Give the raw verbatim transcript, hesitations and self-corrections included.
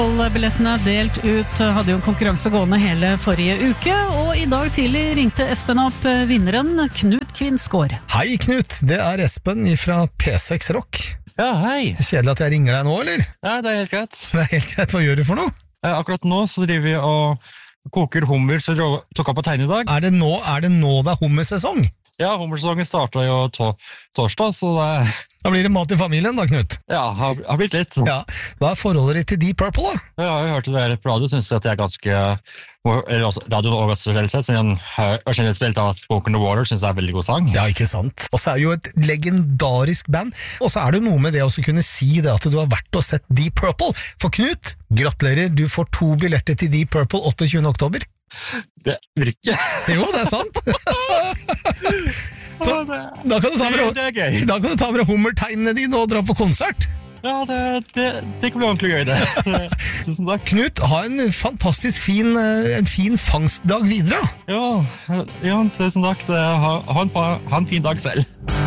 Billettene delt ut hadde jo en konkurranse gående hele forrige uke, og i dag tidlig ringte Espen opp vinneren, Knut Kvinsgaard. Hei Knut, det er Espen fra P seks Rock. Ja, hei. Kjedelig at jeg ringer deg nå, eller? Ja, det er helt greit. Det er helt greit, hva gjør du for noe? Eh, akkurat nå så driver vi og koker hummer, så jeg tok opp på tegne i dag. Er det nå, er det nå det er hummersesong? Ja, hummersesongen startet jo to torsdag, så det... Da blir det mat i familien da, Knut. Ja, har, har blitt litt. Ja. Hva er forholdet ditt til Deep Purple da? Jeg har jo hørt det på radio, synes jeg at jeg er ganske... Radio og også generelt sett, siden jeg generelt spilt av Spoken the Water, synes jeg er veldig god sang. Ja, ikke sant. Og så er det jo et legendarisk band, og så er det jo noe med det å kunne si det at du har vært og sett Deep Purple. For Knut, gratulerer, du får to billetter til Deep Purple åtteogtyvende oktober. Det virker. Jo, det er sant. Så, da kan du ta med, det er gøy. Da kan du ta med hummertegnene dine og dra på konsert. Ja, det, det, det kan bli ordentlig gøy det. Tusen takk. Knut, ha en fantastisk fin, en fin fangstdag videre. Ja, ja tusen takk. Det, ha, ha, en, ha en fin dag selv.